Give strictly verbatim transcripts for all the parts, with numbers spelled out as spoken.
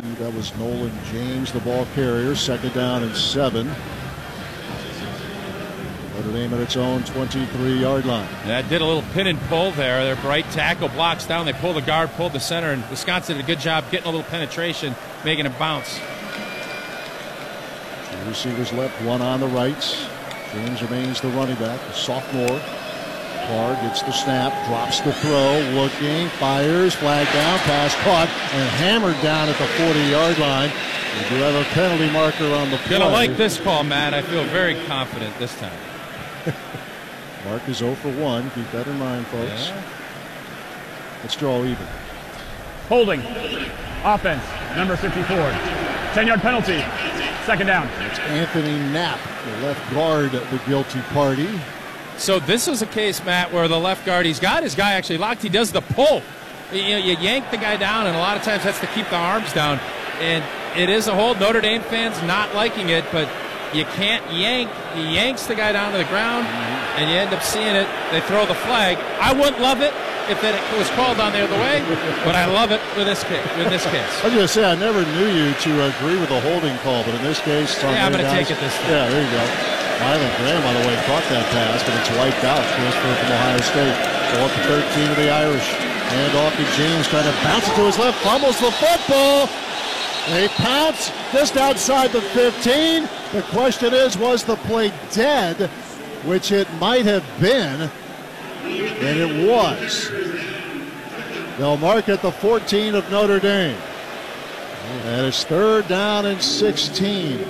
That was Nolan James, the ball carrier. Second down and seven. Notre Dame at its own twenty-three yard line. That did a little pin and pull there. Their right tackle blocks down. They pull the guard, pulled the center, and Wisconsin did a good job getting a little penetration, making it bounce. Two receivers left, one on the right. James remains the running back, the sophomore. Carr gets the snap, drops the throw, looking, fires, flag down, pass caught, and hammered down at the forty yard line. We do have a penalty marker on the play. Gonna like this call, Matt. I feel very confident this time. Mark is zero for one. Keep that in mind, folks. Yeah. Let's draw even. Holding. Offense, number fifty-four. ten yard penalty. Second down. It's Anthony Knapp, the left guard, the guilty party. So this is a case, Matt, where the left guard, he's got his guy actually locked. He does the pull. You know, you yank the guy down, and a lot of times that's to keep the arms down. And it is a hold. Notre Dame fans not liking it, but you can't yank. He yanks the guy down to the ground, and you end up seeing it. They throw the flag. I wouldn't love it if that was called on the other way, but I love it with this case. With this case. I was going to say, I never knew you to agree with the holding call, but in this case, yeah, I'm going to take it this time. Yeah, there you go. Mylan Graham, by the way, caught that pass, but it's wiped out. Transfer from Ohio State. Go up to thirteen of the Irish. Hand off to James, trying to bounce it to his left. Fumbles the football. They pounce just outside the fifteen. The question is, was the play dead? Which it might have been, and it was. They'll mark at the fourteen of Notre Dame. And it's third down and sixteen.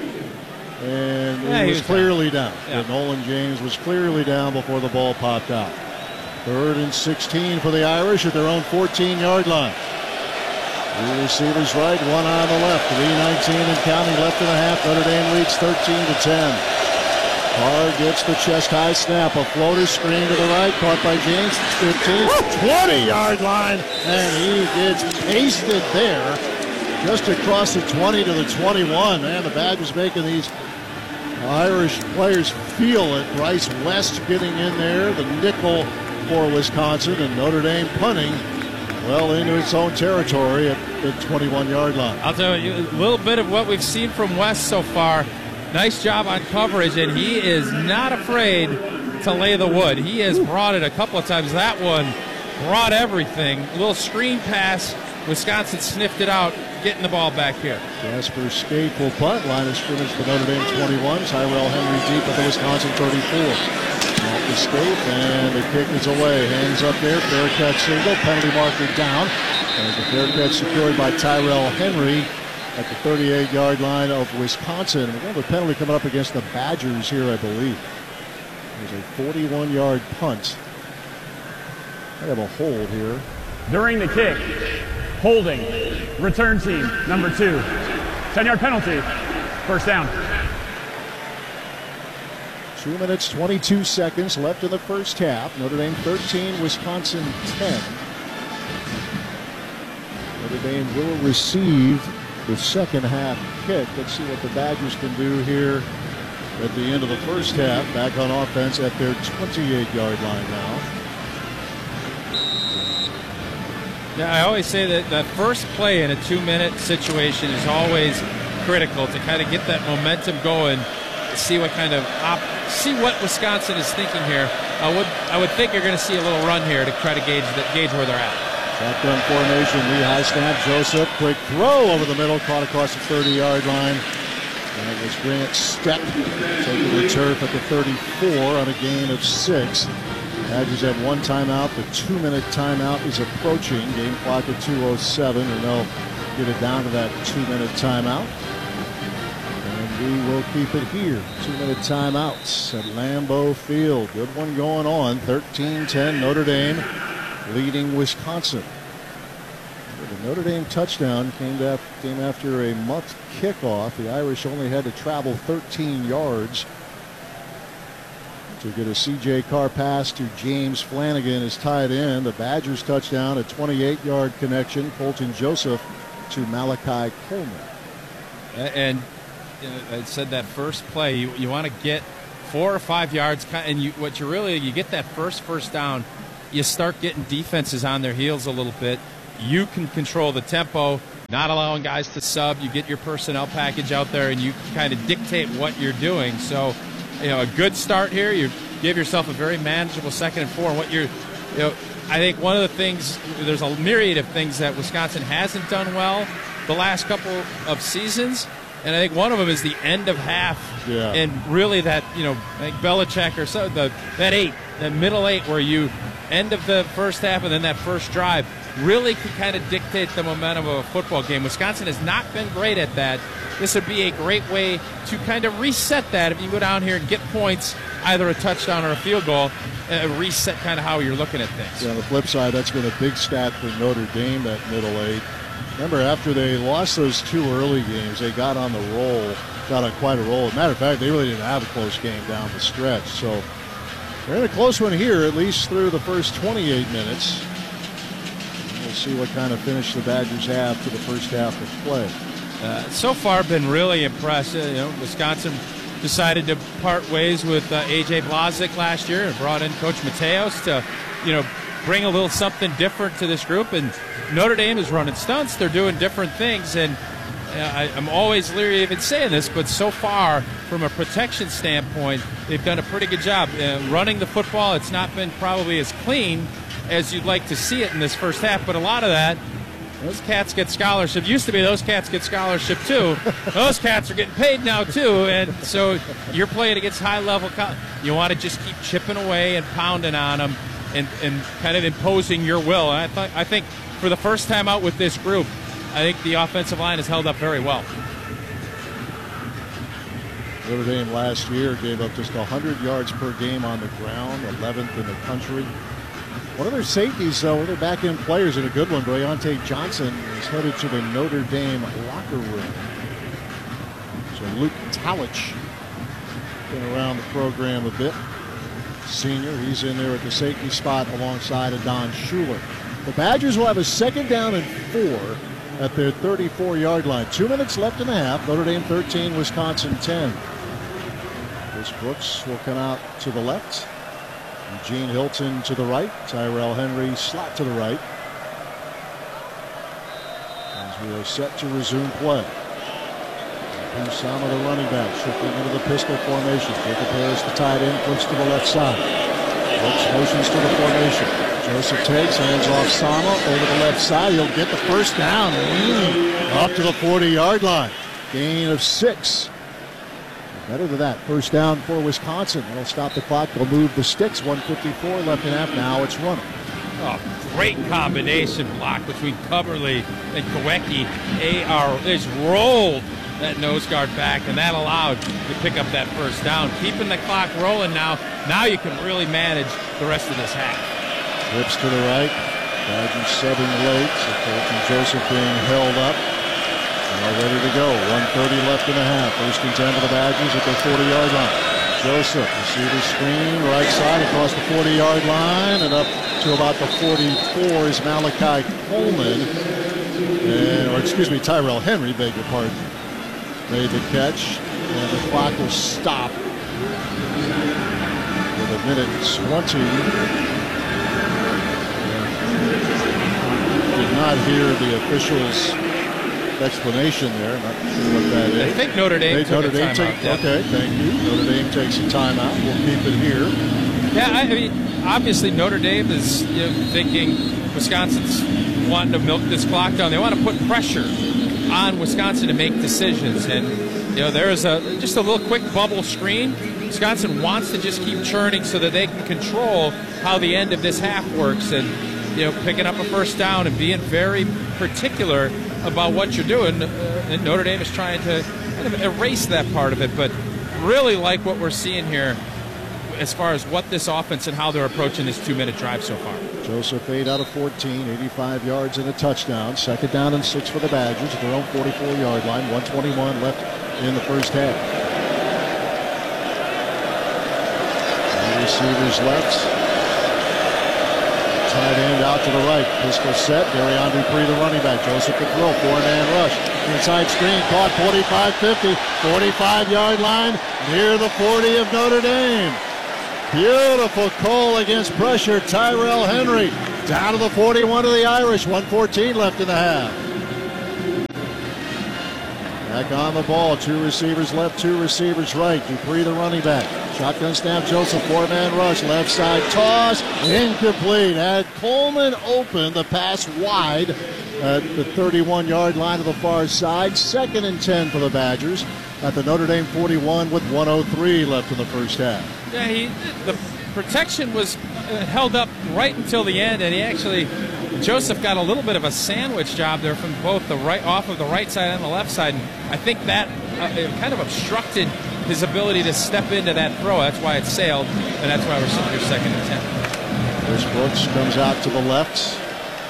And yeah, he was, was clearly down. down. Yeah. But Nolan James was clearly down before the ball popped out. Third and sixteen for the Irish at their own fourteen yard line. Two receivers right, one on the left. three nineteen and counting left and a half. Notre Dame leads thirteen to ten. Carr gets the chest-high snap. A floater screen to the right, caught by James. fifteen, twenty yard line, and he gets pasted there, just across the twenty to the twenty-one. Man, the Badgers making these Irish players feel it. Bryce West getting in there, the nickel for Wisconsin, and Notre Dame punting well into its own territory at the twenty-one yard line. I'll tell you, a little bit of what we've seen from West so far. Nice job on coverage, and he is not afraid to lay the wood. He has brought it a couple of times. That one brought everything. A little screen pass. Wisconsin sniffed it out, getting the ball back here. Jasper Skate will punt. Line of scrimmage for Notre Dame twenty-one. Tyrell Henry deep at the Wisconsin thirty-four. Off the skate, and the kick is away. Hands up there. Fair catch single. Penalty marker down. And the fair catch secured by Tyrell Henry at the thirty-eight yard line of Wisconsin. We have a penalty coming up against the Badgers here, I believe. There's a forty-one yard punt. I have a hold here. During the kick, holding, return team, number two. ten yard penalty, first down. Two minutes, twenty-two seconds left in the first half. Notre Dame thirteen, Wisconsin ten. Notre Dame will receive the second half kick. Let's see what the Badgers can do here at the end of the first half. Back on offense at their twenty-eight yard line now. Yeah, I always say that the first play in a two-minute situation is always critical to kind of get that momentum going, see what kind of op see what Wisconsin is thinking here. I would I would think you're going to see a little run here to try to gauge the, gauge where they're at. Shotgun formation, Lehigh snap, Joseph, quick throw over the middle, caught across the thirty yard line. And it was Grant Stepp taking the turf at the thirty-four on a gain of six. Badgers have one timeout. The two-minute timeout is approaching. Game clock at two oh seven, and they'll get it down to that two-minute timeout. And we will keep it here. Two-minute timeouts at Lambeau Field. Good one going on. thirteen ten Notre Dame leading Wisconsin. The Notre Dame touchdown came, to, came after a muffed kickoff. The Irish only had to travel thirteen yards to get a C J Carr pass to James Flanagan as tight end. The Badgers touchdown, a twenty-eight yard connection. Colton Joseph to Malachi Coleman. And you know, I said that first play, you, you want to get four or five yards, and you, what you really, you get that first first down, you start getting defenses on their heels a little bit. You can control the tempo. not allowing guys to sub. You get your personnel package out there, and you kind of dictate what you're doing. So, you know, a good start here. You give yourself a very manageable second and four. And what you're, you know, I think one of the things, there's a myriad of things that Wisconsin hasn't done well the last couple of seasons. And I think one of them is the end of half, yeah. and really that, you know, like Belichick or so, the that eight, that middle eight, where you end of the first half and then that first drive really can kind of dictate the momentum of a football game. Wisconsin has not been great at that. This would be a great way to kind of reset that. If you go down here and get points, either a touchdown or a field goal, uh, reset kind of how you're looking at things. Yeah, on the flip side, that's been a big stat for Notre Dame, that middle eight. Remember, after they lost those two early games, they got on the roll, got on quite a roll. As a matter of fact, they really didn't have a close game down the stretch. So they're in a close one here, at least through the first twenty-eight minutes. We'll see what kind of finish the Badgers have to the first half of play. Uh, so far, been really impressive. You know, Wisconsin decided to part ways with uh, A J Blazik last year and brought in Coach Mateos to, you know, bring a little something different to this group. And Notre Dame is running stunts. They're doing different things. And uh, I, I'm always leery of even saying this, but so far, from a protection standpoint, they've done a pretty good job. Uh, running the football, it's not been probably as clean as you'd like to see it in this first half, but a lot of that, those cats get scholarship. Used to be those cats get scholarship too. Those cats are getting paid now too, and so you're playing against high-level. Co- you want to just keep chipping away and pounding on them, and, and kind of imposing your will. And I, th- I think for the first time out with this group, I think the offensive line has held up very well. Notre Dame last year gave up just one hundred yards per game on the ground, eleventh in the country. One of their safeties, though, one of their back-end players, and a good one, Deontay Johnson, is headed to the Notre Dame locker room. So Luke Talich been around the program a bit. Senior, he's in there at the safety spot alongside of Don Schuler. The Badgers will have a second down and four at their thirty-four-yard line. Two minutes left in the half. Notre Dame thirteen, Wisconsin ten. Chris Brooks will come out to the left. Eugene Hilton to the right. Tyrell Henry slot to the right. As we are set to resume play. Usama, the running back, shifting into the pistol formation. Jacob Harris, the tight end, flips to the left side. Brooks motions to the formation. Joseph takes, hands off Sama over the left side. He'll get the first down, leaning up to the forty-yard line. Gain of six. Better than that. First down for Wisconsin. They'll stop the clock. They'll move the sticks. one fifty-four left in half. Now it's running. Oh, great combination block between Coverly and Kowecki. A R is rolled that nose guard back, and that allowed to pick up that first down. Keeping the clock rolling now. Now you can really manage the rest of this half. Trips to the right. Badgers subbing late. So Colton Joseph being held up. Now ready to go. one thirty left in the half. First and ten for the Badgers at their forty-yard line. Joseph, receiver screen, right side across the forty-yard line, and up to about the forty-four is Malachi Coleman. And, or excuse me, Tyrell Henry, beg your pardon, made the catch. And the clock will stop with a minute twenty. Did not hear the officials' explanation there. Not sure what that is. I think Notre Dame they, took Notre a Dame timeout. take, Yeah. Okay, thank you. Notre Dame takes a timeout. We'll keep it here. Yeah, I, I mean, obviously Notre Dame is, you know, thinking Wisconsin's wanting to milk this clock down. They want to put pressure on Wisconsin to make decisions. And, you know, there is a just a little quick bubble screen. Wisconsin wants to just keep churning so that they can control how the end of this half works. And, you know, picking up a first down and being very particular about what you're doing. Uh, and Notre Dame is trying to kind of erase that part of it. But really like what we're seeing here as far as what this offense and how they're approaching this two-minute drive so far. Joseph eight out of fourteen, eighty-five yards and a touchdown. Second down and six for the Badgers at their own forty-four-yard line. one twenty-one left in the first half. The receivers left. Tight end out to the right. Pistol set. Darion Dupree, the running back. Joseph the throw. Four-man rush. Inside screen. Caught forty-five fifty. forty-five-yard line. Near the forty of Notre Dame. Beautiful call against pressure. Tyrell Henry. Down to the forty-one of the Irish. one fourteen left in the half. Back on the ball. Two receivers left, two receivers right. Dupree, the running back. Shotgun snap, Joseph, four-man rush. Left side toss. Incomplete. Had Coleman open. The pass wide at the thirty-one-yard line of the far side. Second and ten for the Badgers at the Notre Dame forty-one with one oh three left in the first half. Yeah, he, the protection was held up right until the end, and he actually, Joseph got a little bit of a sandwich job there from both the right, off of the right side and the left side. And I think that uh, kind of obstructed his ability to step into that throw. That's why it sailed, and that's why we're sitting here second and ten. Chris Brooks comes out to the left.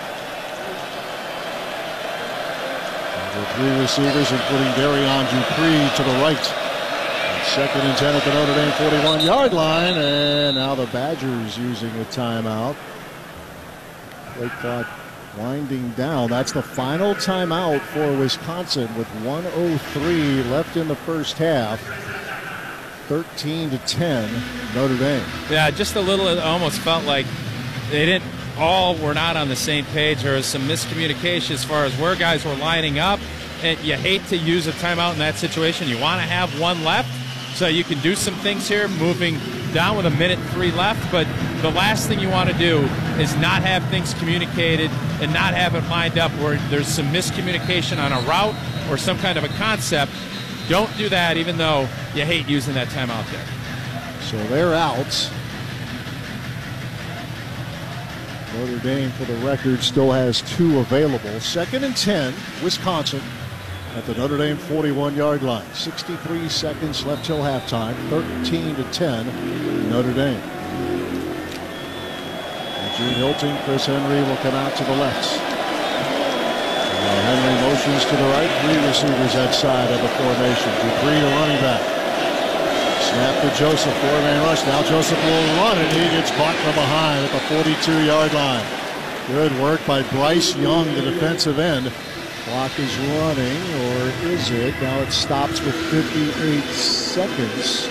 And the three receivers, including Darion Dupree, to the right. Second and ten at the Notre Dame forty-one-yard line, and now the Badgers using a timeout. Play clock winding down. That's the final timeout for Wisconsin with one oh three left in the first half. thirteen to ten, Notre Dame. Yeah, just a little. It almost felt like they didn't. All were not on the same page. There was some miscommunication as far as where guys were lining up, and you hate to use a timeout in that situation. You want to have one left, so you can do some things here, moving down with a minute three left. But the last thing you want to do is not have things communicated and not have it lined up where there's some miscommunication on a route or some kind of a concept. Don't do that, even though you hate using that timeout there. So they're out. Notre Dame, for the record, still has two available. Second and ten, Wisconsin at the Notre Dame forty-one-yard line. sixty-three seconds left till halftime. thirteen to ten, Notre Dame. Gene Hilton, Chris Henry will come out to the left. Now Henry motions to the right. Three receivers outside of the formation. Dupree, the running back. Snap to Joseph, four-man rush. Now Joseph will run, and he gets caught from behind at the forty-two-yard line. Good work by Bryce Young, the defensive end. Clock is running, or is it? Now it stops with fifty-eight seconds.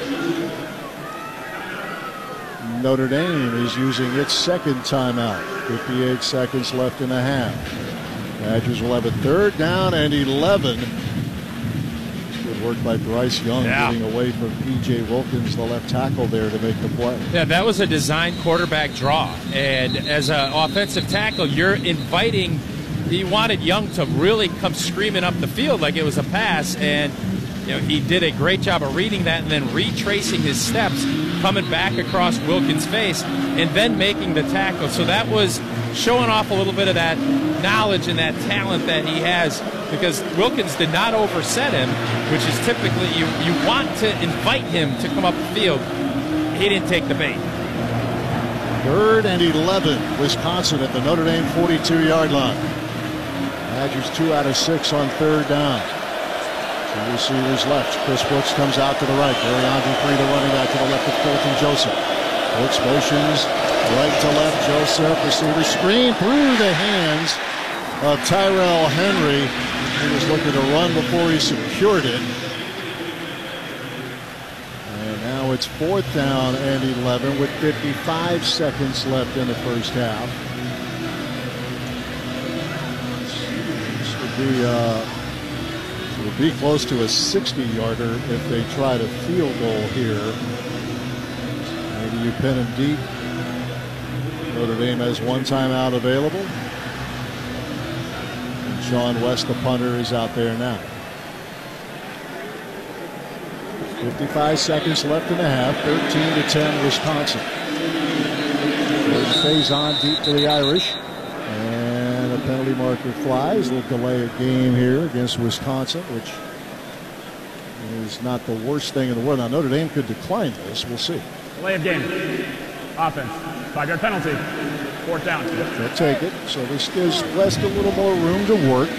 Notre Dame is using its second timeout. fifty-eight seconds left in the half. Badgers will have a third down and eleven. Good work by Bryce Young, yeah, getting away from P J Wilkins, the left tackle there, to make the play. Yeah, that was a design quarterback draw. And as an offensive tackle, you're inviting, he wanted Young to really come screaming up the field like it was a pass. And you know, he did a great job of reading that and then retracing his steps, coming back across Wilkins' face, and then making the tackle. So that was showing off a little bit of that knowledge and that talent that he has, because Wilkins did not overset him, which is typically, you, you want to invite him to come up the field. He didn't take the bait. Third and eleven, Wisconsin at the Notre Dame forty-two-yard line. Badgers two out of six on third down. Two receivers left. Chris Brooks comes out to the right. Darion Dupree, the running back, to the left of Colton Joseph. Brooks motions right to left. Joseph, receiver screen through the hands of Tyrell Henry. He was looking to run before he secured it. And now it's fourth down and eleven with fifty-five seconds left in the first half. This would be uh, it would be close to a sixty-yarder if they tried a field goal here. Maybe you pin him deep. Notre Dame has one timeout available. And Sean West, the punter, is out there now. fifty-five seconds left in the half. thirteen to ten, Wisconsin. Stays on deep for the Irish. And a penalty marker flies. They'll delay a game here against Wisconsin, which is not the worst thing in the world. Now, Notre Dame could decline this. We'll see. Delay of game. Offense. Five-yard penalty. Fourth down. Yep, they'll take it. So this gives West a little more room to work.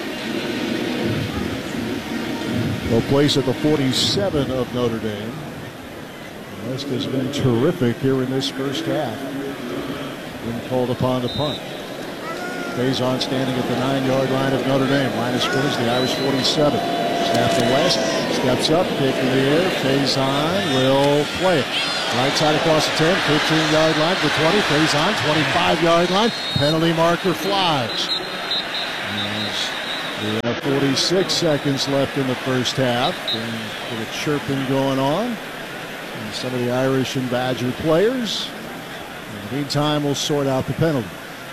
They'll place at the forty-seven of Notre Dame. West has been terrific here in this first half. Been called upon to punt. Faison standing at the nine-yard line of Notre Dame. Line of scrimmage, the Irish forty-seven. Snap to West. Steps up, kick in the air. Faison will play it. Right side across the ten, fifteen-yard line for twenty. Faison, twenty-five-yard line. Penalty marker flies. As the N F forty-six seconds left in the first half. And with a chirping going on. And some of the Irish and Badger players. In the meantime, we'll sort out the penalty.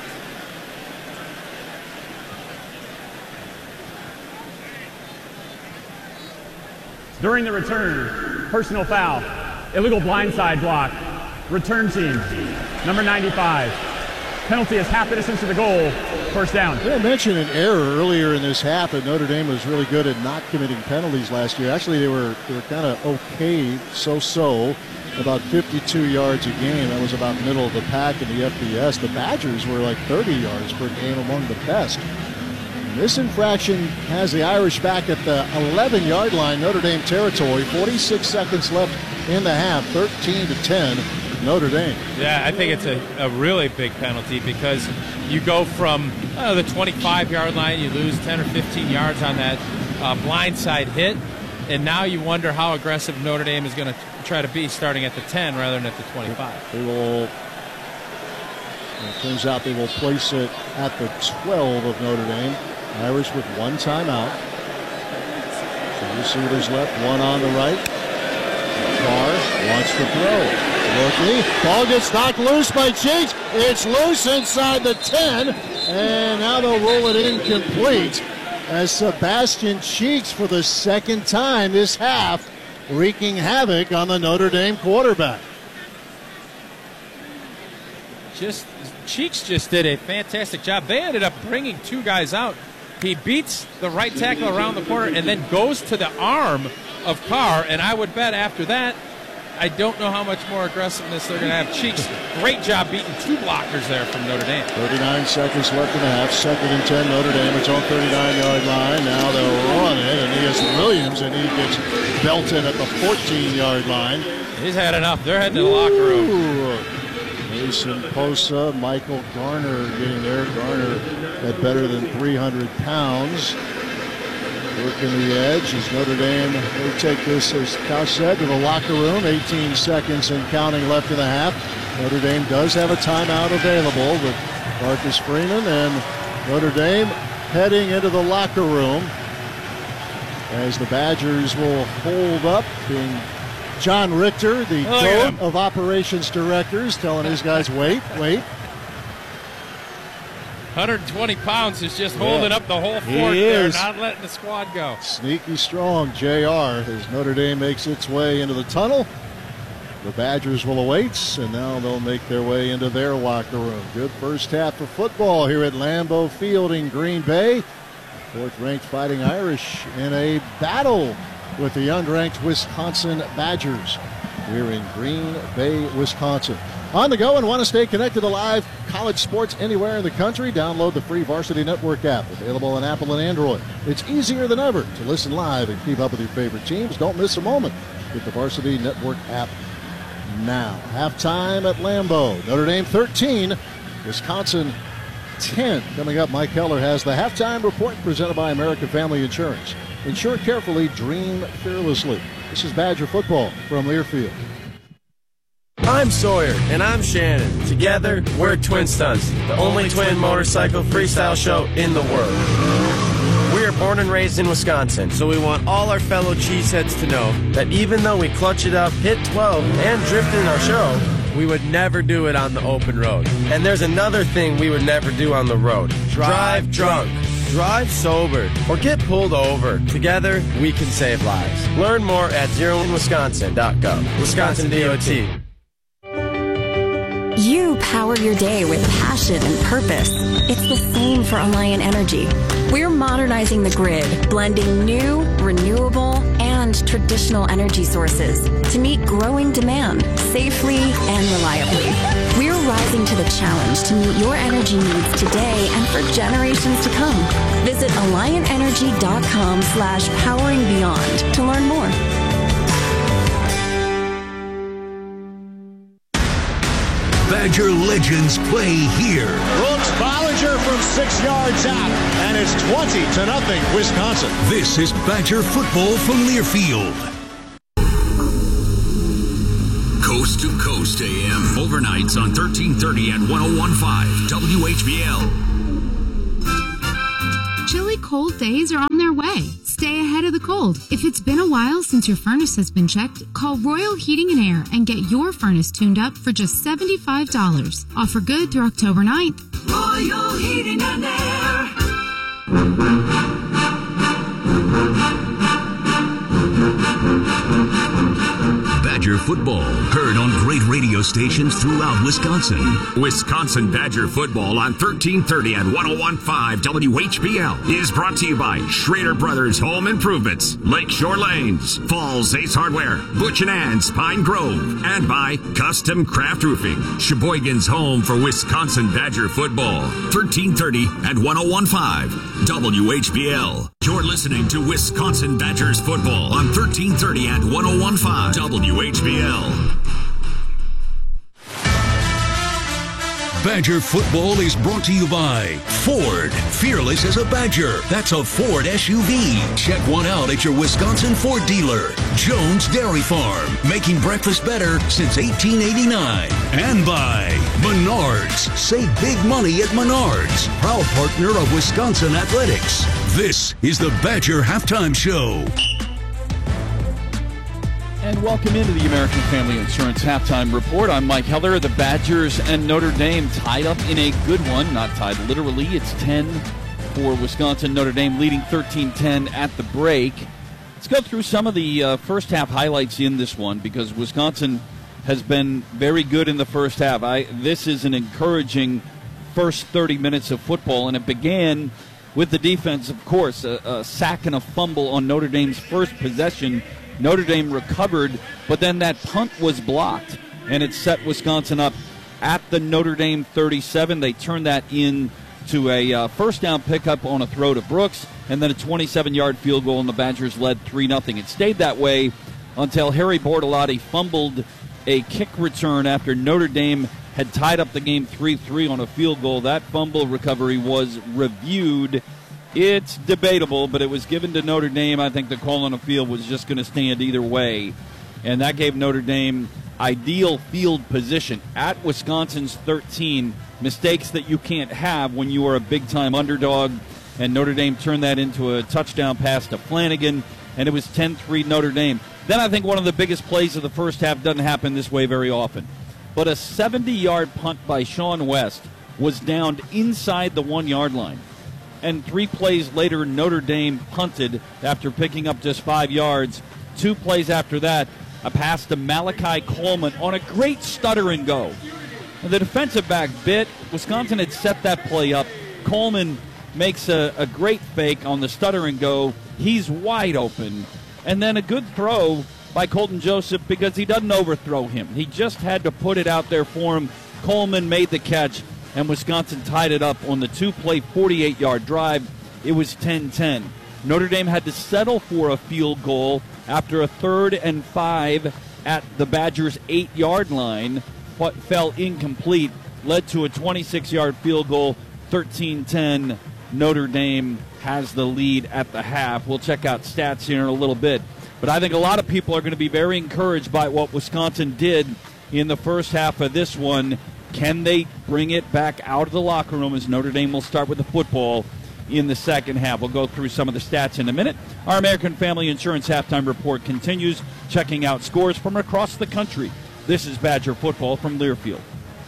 During the return, personal foul, illegal blindside block, return team, number ninety-five. Penalty is half the distance to the goal, first down. I mentioned an error earlier in this half that Notre Dame was really good at not committing penalties last year. Actually, they were they were kind of okay, so-so, about fifty-two yards a game. That was about middle of the pack in the F B S. The Badgers were like thirty yards per game, among the best. This infraction has the Irish back at the eleven-yard line, Notre Dame territory. forty-six seconds left in the half, thirteen to ten, Notre Dame. Yeah, I think it's a, a really big penalty because you go from uh, the twenty-five-yard line, you lose ten or fifteen yards on that uh, blindside hit, and now you wonder how aggressive Notre Dame is going to try to be starting at the ten rather than at the twenty-five. They will, it turns out they will place it at the twelve of Notre Dame. Irish with one timeout. Two receivers left, one on the right. Carr wants to throw. Looking. Ball gets knocked loose by Cheeks. It's loose inside the ten. And now they'll roll it incomplete as Sebastian Cheeks, for the second time this half, wreaking havoc on the Notre Dame quarterback. Just Cheeks just did a fantastic job. They ended up bringing two guys out. He beats the right tackle around the corner and then goes to the arm of Carr. And I would bet after that, I don't know how much more aggressiveness they're going to have. Cheeks, great job beating two blockers there from Notre Dame. thirty-nine seconds left in the half. Second and ten, Notre Dame. It's on thirty-nine-yard line. Now they'll run it, and here's Williams, and he gets belted at the fourteen-yard line. He's had enough. They're heading to the locker room. Ooh. Mason Posa, Michael Garner getting there. Garner at better than three hundred pounds. Working the edge as Notre Dame, they take this, as Kyle said, to the locker room. eighteen seconds and counting left in the half. Notre Dame does have a timeout available with Marcus Freeman, and Notre Dame heading into the locker room as the Badgers will hold up, being John Richter, the goat of operations directors, telling his guys, wait, wait. one hundred twenty pounds is just holding yeah. up the whole fort he there, is. not letting the squad go. Sneaky strong, J R, as Notre Dame makes its way into the tunnel. The Badgers will await, and now they'll make their way into their locker room. Good first half of football here at Lambeau Field in Green Bay. Fourth-ranked Fighting Irish in a battle with the unranked Wisconsin Badgers. We're in Green Bay, Wisconsin. On the go and want to stay connected to live college sports anywhere in the country? Download the free Varsity Network app, available on Apple and Android. It's easier than ever to listen live and keep up with your favorite teams. Don't miss a moment. Get the Varsity Network app now. Halftime at Lambeau. Notre Dame thirteen, Wisconsin ten. Coming up, Mike Keller has the halftime report presented by American Family Insurance. Insure carefully, dream fearlessly. This is Badger football from Learfield. I'm Sawyer, and I'm Shannon. Together, we're Twin Stunts, the only twin motorcycle freestyle show in the world. We are born and raised in Wisconsin, so we want all our fellow cheeseheads to know that even though we clutch it up, hit twelve, and drift in our show, we would never do it on the open road. And there's another thing we would never do on the road. Drive drunk. Drive sober, or get pulled over. Together, we can save lives. Learn more at zero in wisconsin dot gov. Wisconsin D O T. You power your day with passion and purpose. It's the same for Alliant Energy. We're modernizing the grid, blending new, renewable, and traditional energy sources to meet growing demand safely and reliably. We're rising to the challenge to meet your energy needs today and for generations to come. Visit alliant energy dot com slash powering beyond to learn more. Badger legends play here. Brooks Bollinger from six yards out, and it's twenty to nothing, Wisconsin. This is Badger football from Learfield. Coast to Coast A M, overnights on thirteen thirty and one oh one point five W H B L. Chili cold days are on their way. Stay ahead of the cold. If it's been a while since your furnace has been checked, call Royal Heating and Air and get your furnace tuned up for just seventy-five dollars. Offer good through October ninth. Royal Heating and Air. Badger football, heard on great radio stations throughout Wisconsin. Wisconsin Badger football on thirteen thirty and one oh one point five W H B L is brought to you by Schrader Brothers Home Improvements, Lakeshore Lanes, Falls Ace Hardware, Butch and Ann's Pine Grove, and by Custom Craft Roofing, Sheboygan's home for Wisconsin Badger football. thirteen thirty and one oh one point five W H B L. You're listening to Wisconsin Badgers football on thirteen thirty and one oh one point five W H B L. Badger football is brought to you by Ford. Fearless as a Badger. That's a Ford S U V. Check one out at your Wisconsin Ford dealer. Jones Dairy Farm. Making breakfast better since eighteen eighty-nine. And by Menards. Save big money at Menards. Proud partner of Wisconsin Athletics. This is the Badger Halftime Show. And welcome into the American Family Insurance Halftime Report. I'm Mike Heller. The Badgers and Notre Dame tied up in a good one. Not tied literally. It's ten for Wisconsin. Notre Dame leading thirteen ten at the break. Let's go through some of the uh, first half highlights in this one because Wisconsin has been very good in the first half. I, this is an encouraging first thirty minutes of football, and it began with the defense, of course, a, a sack and a fumble on Notre Dame's first possession. Notre Dame recovered, but then that punt was blocked, and it set Wisconsin up at the Notre Dame thirty-seven. They turned that into a uh, first down pickup on a throw to Brooks, and then a twenty-seven-yard field goal, and the Badgers led three nothing. It stayed that way until Harry Bortolotti fumbled a kick return after Notre Dame had tied up the game three three on a field goal. That fumble recovery was reviewed. It's debatable, but it was given to Notre Dame. I think the call on the field was just going to stand either way, and that gave Notre Dame ideal field position at Wisconsin's thirteen. Mistakes that you can't have when you are a big-time underdog, and Notre Dame turned that into a touchdown pass to Flanagan, and it was ten three Notre Dame. Then I think one of the biggest plays of the first half doesn't happen this way very often, but a seventy-yard punt by Sean West was downed inside the one-yard line. And three plays later, Notre Dame punted after picking up just five yards. Two plays after that, a pass to Malachi Coleman on a great stutter and go. And the defensive back bit. Wisconsin had set that play up. Coleman makes a, a great fake on the stutter and go. He's wide open. And then a good throw by Colton Joseph because he doesn't overthrow him. He just had to put it out there for him. Coleman made the catch, and Wisconsin tied it up on the two-play forty-eight-yard drive. It was ten ten. Notre Dame had to settle for a field goal after a third and five at the Badgers' eight-yard line. What fell incomplete led to a twenty-six-yard field goal. thirteen ten. Notre Dame has the lead at the half. We'll check out stats here in a little bit. But I think a lot of people are going to be very encouraged by what Wisconsin did in the first half of this one. Can they bring it back out of the locker room as Notre Dame will start with the football in the second half? We'll go through some of the stats in a minute. Our American Family Insurance Halftime Report continues, checking out scores from across the country. This is Badger football from Learfield.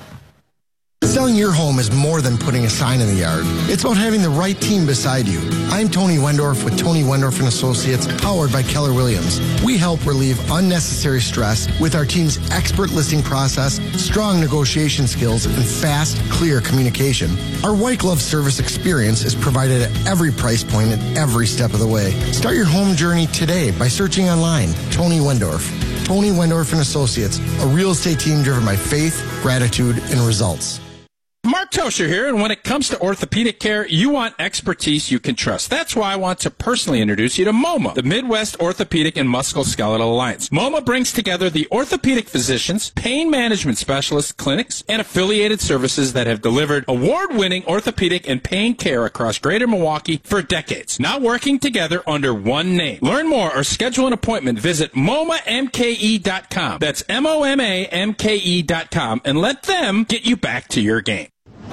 Selling your home is more than putting a sign in the yard. It's about having the right team beside you. I'm Tony Wendorf with Tony Wendorf and Associates, powered by Keller Williams. We help relieve unnecessary stress with our team's expert listing process, strong negotiation skills, and fast, clear communication. Our white glove service experience is provided at every price point and every step of the way. Start your home journey today by searching online. Tony Wendorf. Tony Wendorf and Associates, a real estate team driven by faith, gratitude, and results. Mark Tosher here, and when it comes to orthopedic care, you want expertise you can trust. That's why I want to personally introduce you to MoMA, the Midwest Orthopedic and Musculoskeletal Alliance. MoMA brings together the orthopedic physicians, pain management specialists, clinics, and affiliated services that have delivered award-winning orthopedic and pain care across greater Milwaukee for decades, now working together under one name. Learn more or schedule an appointment. Visit M O M A M K E dot com. That's M O M A M K E dot com, and let them get you back to your game.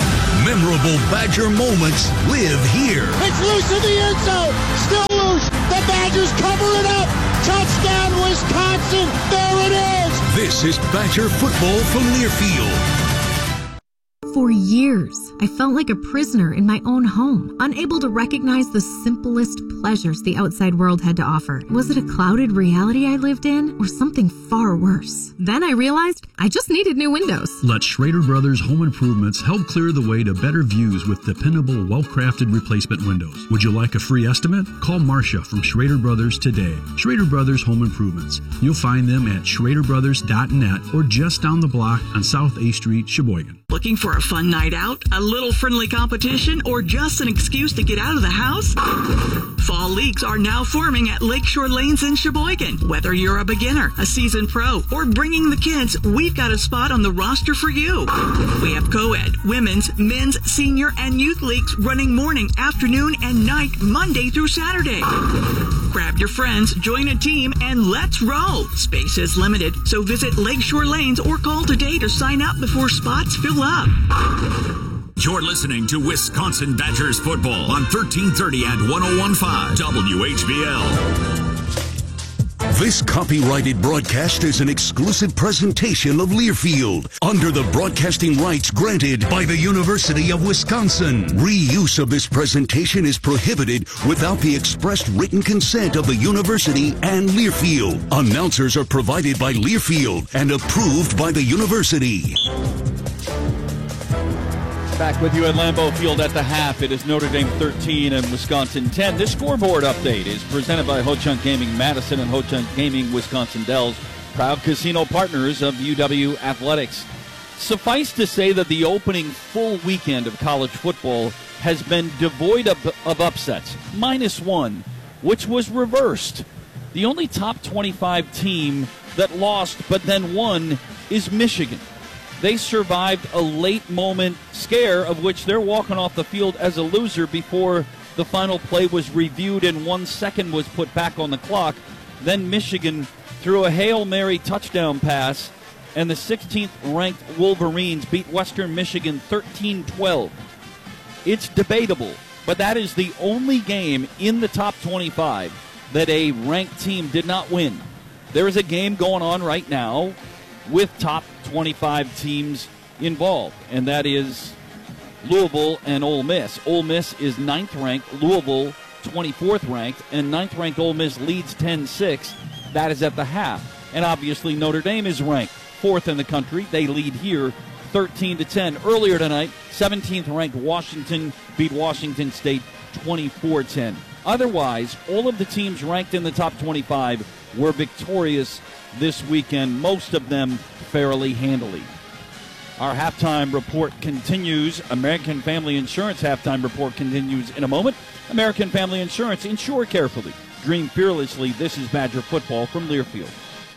Memorable Badger moments live here. It's loose in the end zone. Still loose. The Badgers cover it up. Touchdown, Wisconsin. There it is. This is Badger football from Learfield. For years, I felt like a prisoner in my own home, unable to recognize the simplest pleasures the outside world had to offer. Was it a clouded reality I lived in, or something far worse? Then I realized I just needed new windows. Let Schrader Brothers Home Improvements help clear the way to better views with dependable, well-crafted replacement windows. Would you like a free estimate? Call Marcia from Schrader Brothers today. Schrader Brothers Home Improvements. You'll find them at schrader brothers dot net or just down the block on South A Street, Sheboygan. Looking for a fun night out, a little friendly competition, or just an excuse to get out of the house? Fall leagues are now forming at Lakeshore Lanes in Sheboygan. Whether you're a beginner, a seasoned pro, or bringing the kids, we've got a spot on the roster for you. We have co-ed, women's, men's, senior, and youth leagues running morning, afternoon, and night, Monday through Saturday. Grab your friends, join a team, and let's roll. Space is limited, so visit Lakeshore Lanes or call today to sign up before spots fill up. You're listening to Wisconsin Badgers football on thirteen thirty and one oh one point five W H B L. This copyrighted broadcast is an exclusive presentation of Learfield under the broadcasting rights granted by the University of Wisconsin. Reuse of this presentation is prohibited without the expressed written consent of the university and Learfield. Announcers are provided by Learfield and approved by the university. Back with you at Lambeau Field at the half. It is Notre Dame thirteen and Wisconsin ten. This scoreboard update is presented by Ho-Chunk Gaming Madison and Ho-Chunk Gaming Wisconsin Dells, proud casino partners of U W Athletics. Suffice to say that the opening full weekend of college football has been devoid of, of upsets, minus one, which was reversed. The only top twenty-five team that lost but then won is Michigan. They survived a late-moment scare of which they're walking off the field as a loser before the final play was reviewed and one second was put back on the clock. Then Michigan threw a Hail Mary touchdown pass, and the sixteenth-ranked Wolverines beat Western Michigan thirteen twelve. It's debatable, but that is the only game in the top twenty-five that a ranked team did not win. There is a game going on right now with top twenty-five teams involved, and that is Louisville and Ole Miss. Ole Miss is ninth ranked, Louisville twenty-fourth ranked, and ninth ranked Ole Miss leads ten six. That is at the half. And obviously Notre Dame is ranked fourth in the country. They lead here thirteen to ten. Earlier tonight, seventeenth ranked Washington beat Washington State twenty-four ten. Otherwise, all of the teams ranked in the top twenty-five were victorious this weekend, most of them fairly handily. Our halftime report continues. American Family Insurance halftime report continues in a moment. American Family Insurance, insure carefully, dream fearlessly. This is Badger football from Learfield.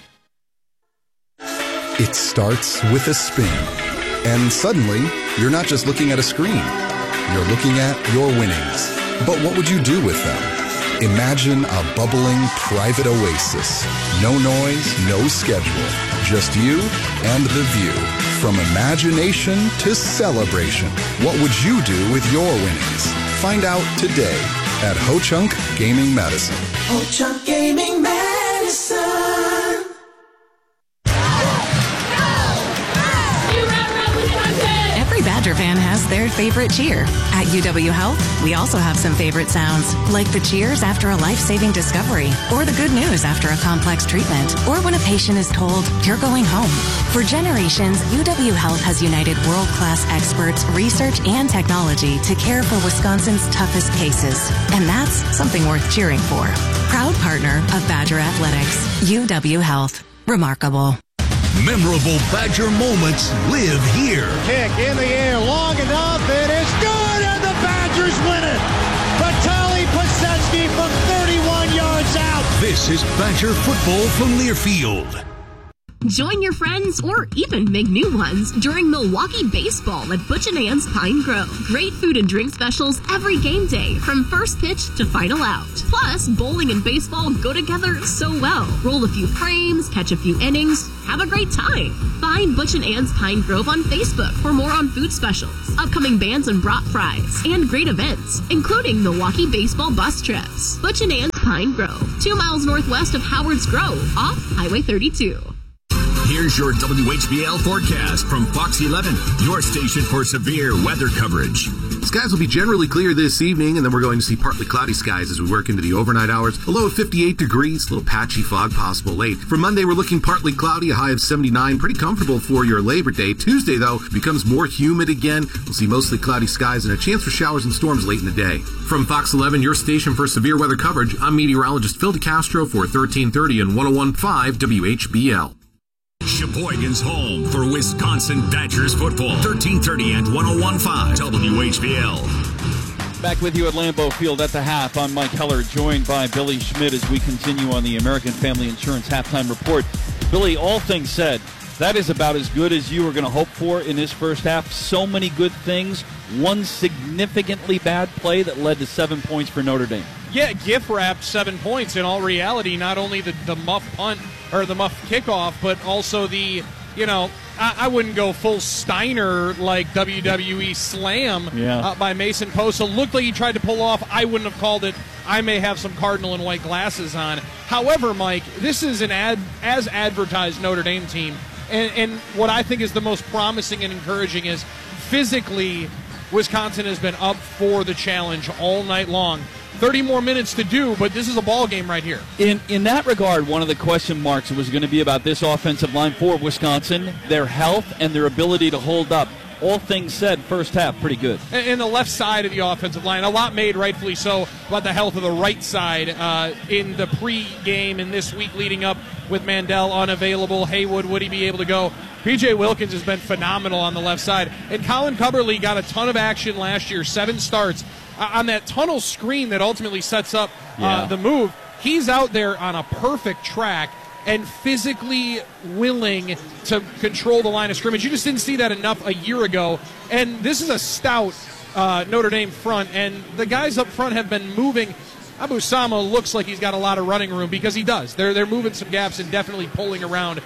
It starts with a spin, and suddenly you're not just looking at a screen, you're looking at your winnings. But what would you do with them? Imagine a bubbling private oasis. No noise, no schedule. Just you and the view. From imagination to celebration. What would you do with your winnings? Find out today at Ho-Chunk Gaming Madison. Ho-Chunk Gaming Madison. Every Badger fan has their favorite cheer. At U W Health, we also have some favorite sounds, like the cheers after a life-saving discovery, or the good news after a complex treatment, or when a patient is told, you're going home. For generations, U W Health has united world-class experts, research, and technology to care for Wisconsin's toughest cases. And that's something worth cheering for. Proud partner of Badger Athletics, U W Health. Remarkable. Memorable Badger moments live here. Kick in the air, long enough, it is good, and the Badgers win it. Vitaly Posetsky from thirty-one yards out. This is Badger football from Learfield. Join your friends or even make new ones during Milwaukee Baseball at Butch and Ann's Pine Grove. Great food and drink specials every game day from first pitch to final out. Plus, bowling and baseball go together so well. Roll a few frames, catch a few innings, have a great time. Find Butch and Ann's Pine Grove on Facebook for more on food specials, upcoming bands and brat fries, and great events, including Milwaukee Baseball bus trips. Butch and Ann's Pine Grove, two miles northwest of Howard's Grove, off Highway thirty-two. Here's your W H B L forecast from Fox eleven, your station for severe weather coverage. Skies will be generally clear this evening, and then we're going to see partly cloudy skies as we work into the overnight hours. A low of fifty-eight degrees, a little patchy fog possible late. For Monday, we're looking partly cloudy, a high of seventy-nine. Pretty comfortable for your Labor Day. Tuesday, though, becomes more humid again. We'll see mostly cloudy skies and a chance for showers and storms late in the day. From Fox eleven, your station for severe weather coverage, I'm meteorologist Phil DeCastro for thirteen thirty and one oh one point five W H B L. Sheboygan's home for Wisconsin Badgers football. thirteen thirty and one oh one point five W H B L. Back with you at Lambeau Field at the half. I'm Mike Heller, joined by Billy Schmidt as we continue on the American Family Insurance Halftime Report. Billy, all things said, that is about as good as you were going to hope for in this first half. So many good things. One significantly bad play that led to seven points for Notre Dame. Yeah, gift wrapped seven points. In all reality, not only the, the muff punt or the muff kickoff, but also the, you know, I, I wouldn't go full Steiner like W W E slam yeah. uh, by Mason Posa. Looked like he tried to pull off. I wouldn't have called it. I may have some cardinal and white glasses on. However, Mike, this is an ad as advertised Notre Dame team. And, and what I think is the most promising and encouraging is physically Wisconsin has been up for the challenge all night long. thirty more minutes to do, but this is a ball game right here. In in that regard, one of the question marks was going to be about this offensive line for Wisconsin, their health and their ability to hold up. All things said, first half, pretty good. And, and the left side of the offensive line, a lot made, rightfully so, about the health of the right side uh, in the pre-game and this week leading up with Mandel unavailable. Haywood, would he be able to go? P J Wilkins has been phenomenal on the left side. And Colin Cubberly got a ton of action last year, seven starts. Uh, on that tunnel screen that ultimately sets up uh, yeah. the move, he's out there on a perfect track and physically willing to control the line of scrimmage. You just didn't see that enough a year ago. And this is a stout uh, Notre Dame front, and the guys up front have been moving. Abu Sama looks like he's got a lot of running room because he does. They're, they're moving some gaps and definitely pulling around.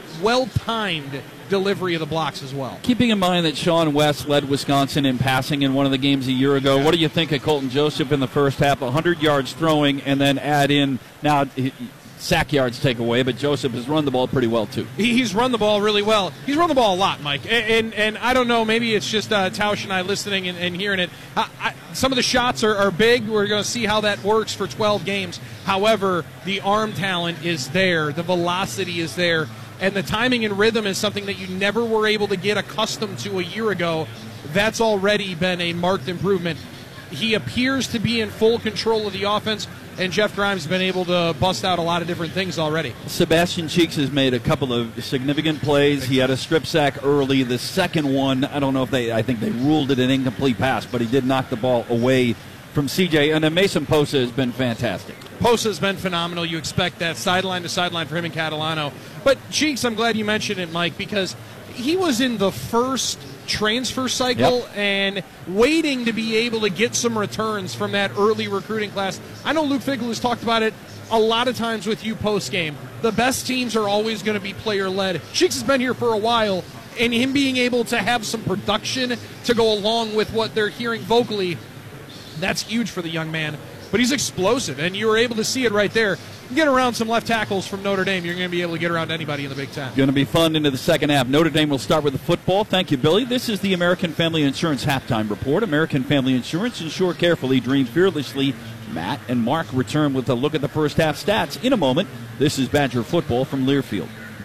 Well-timed delivery of the blocks as well. Keeping in mind that Sean West led Wisconsin in passing in one of the games a year ago, yeah. What do you think of Colton Joseph in the first half? one hundred yards throwing, and then add in, now sack yards take away, but Joseph has run the ball pretty well too. He's run the ball really well. He's run the ball a lot, Mike. And and, and I don't know, maybe it's just uh, Tausch and I listening and, and hearing it. I, I, some of the shots are, are big. We're going to see how that works for twelve games. However, the arm talent is there. The velocity is there. And the timing and rhythm is something that you never were able to get accustomed to a year ago. That's already been a marked improvement. He appears to be in full control of the offense, and Jeff Grimes has been able to bust out a lot of different things already. Sebastian Cheeks has made a couple of significant plays. He had a strip sack early. The second one, I don't know if they, I think they ruled it an incomplete pass, but he did knock the ball away from C J. And then Mason Posa has been fantastic. Posa's been phenomenal. You expect that sideline to sideline for him and Catalano. But Cheeks, I'm glad you mentioned it, Mike, because he was in the first transfer cycle yep. and waiting to be able to get some returns from that early recruiting class. I know Luke Fickell has talked about it a lot of times with you post-game. The best teams are always going to be player-led. Cheeks has been here for a while, and him being able to have some production to go along with what they're hearing vocally, that's huge for the young man. But he's explosive, and you were able to see it right there. You get around some left tackles from Notre Dame, you're going to be able to get around anybody in the Big Ten. Going to be fun into the second half. Notre Dame will start with the football. Thank you, Billy. This is the American Family Insurance Halftime Report. American Family Insurance. Insure carefully, dream fearlessly. Matt and Mark return with a look at the first half stats in a moment. This is Badger football from Learfield.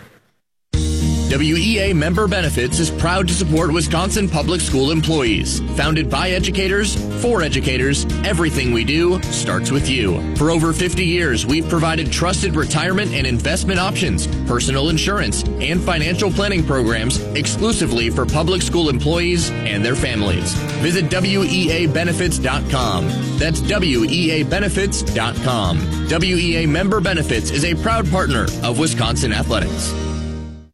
W E A Member Benefits is proud to support Wisconsin public school employees. Founded by educators, for educators, everything we do starts with you. For over fifty years, we've provided trusted retirement and investment options, personal insurance, and financial planning programs exclusively for public school employees and their families. Visit W E A benefits dot com. That's W E A benefits dot com. W E A Member Benefits is a proud partner of Wisconsin Athletics.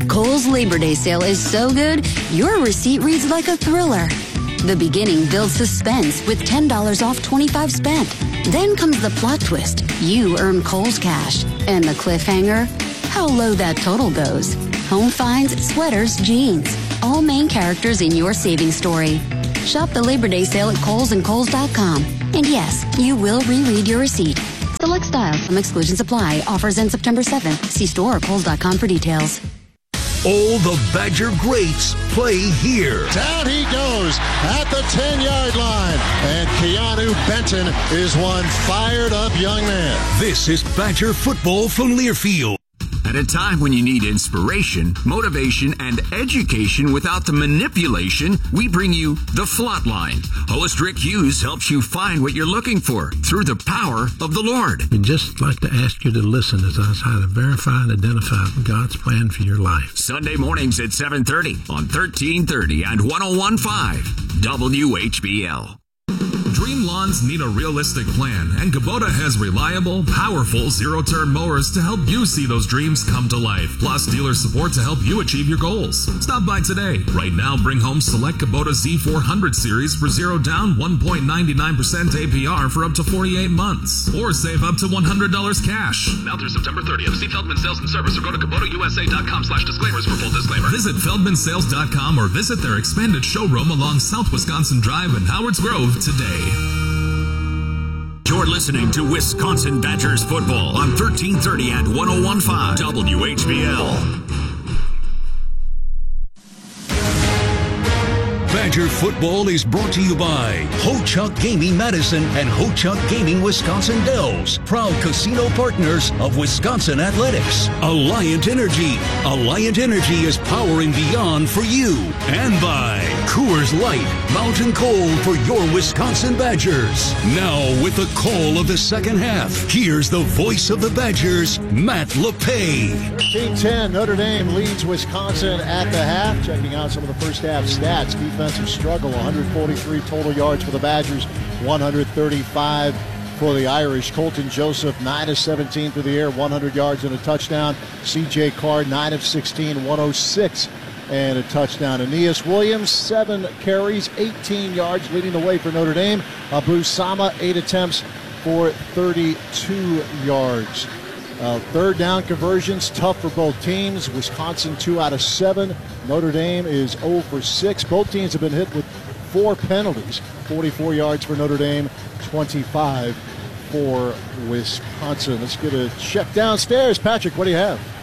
Kohl's Labor Day sale is so good, your receipt reads like a thriller. The beginning builds suspense with ten dollars off twenty-five spent. Then comes the plot twist. You earn Kohl's cash. And the cliffhanger? How low that total goes. Home finds, sweaters, jeans. All main characters in your savings story. Shop the Labor Day sale at Kohl's and Kohl's dot com. And yes, you will reread your receipt. Select styles. Some exclusions apply. Offers end September seventh. See store or Kohl's dot com for details. All the Badger greats play here. Down he goes at the ten-yard line. And Keanu Benton is one fired-up young man. This is Badger football from Learfield. At a time when you need inspiration, motivation, and education without the manipulation, we bring you The Flatline. Host Rick Hughes helps you find what you're looking for through the power of the Lord. We'd just like to ask you to listen as I try to verify and identify God's plan for your life. Sunday mornings at seven thirty on thirteen thirty and ten fifteen W H B L. Dream lawns need a realistic plan, and Kubota has reliable, powerful zero-turn mowers to help you see those dreams come to life. Plus, dealer support to help you achieve your goals. Stop by today. Right now, bring home select Kubota Z four hundred series for zero down, one point nine nine percent A P R for up to forty-eight months. Or save up to one hundred dollars cash. Now through September thirtieth. See Feldman Sales and Service or go to Kubota U S A dot com slash disclaimers for full disclaimer. Visit Feldman Sales dot com or visit their expanded showroom along South Wisconsin Drive in Howards Grove today. You're listening to Wisconsin Badgers football on thirteen thirty and ten fifteen W H B L. Badger football is brought to you by Ho-Chunk Gaming Madison and Ho-Chunk Gaming Wisconsin Dells, proud casino partners of Wisconsin Athletics. Alliant Energy. Alliant Energy is powering beyond for you. And by Coors Light, mountain cold for your Wisconsin Badgers. Now with the call of the second half, here's the voice of the Badgers, Matt LePay. thirteen ten, Notre Dame leads Wisconsin at the half. Checking out some of the first half stats. Defensive struggle, one hundred forty-three total yards for the Badgers, one hundred thirty-five for the Irish. Colton Joseph, nine of seventeen through the air, one hundred yards and a touchdown. C J Carr, nine of sixteen, one oh six and a touchdown. Aeneas Williams, seven carries, eighteen yards, leading the way for Notre Dame. Abu Sama, eight attempts for thirty-two yards. Uh, third down conversions, tough for both teams. Wisconsin, two out of seven. Notre Dame is zero for six. Both teams have been hit with four penalties. forty-four yards for Notre Dame, twenty-five for Wisconsin. Let's get a check downstairs. Patrick, what do you have?